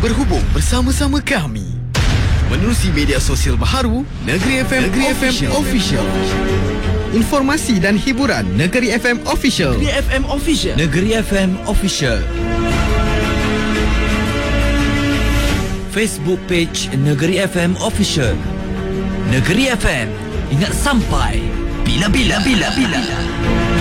berhubung bersama-sama kami menerusi media sosial baharu Negeri FM Official. Informasi dan hiburan Negeri FM Official. Negeri FM Official. Facebook page Negeri FM Official. Negeri FM, ingat sampai bila-bila.